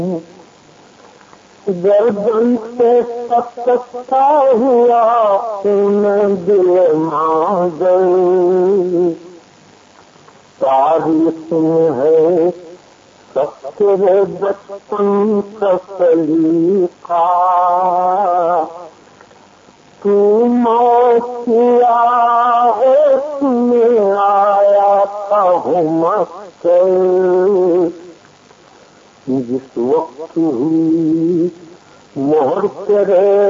गर्दन से सकता हुआ उन दिल मां गई। तारीख में है तेरे बचपन का सलीका। तू मौसिया है तुम्हें आया था मक्के। जिस वक्त हुई मोहर तेरे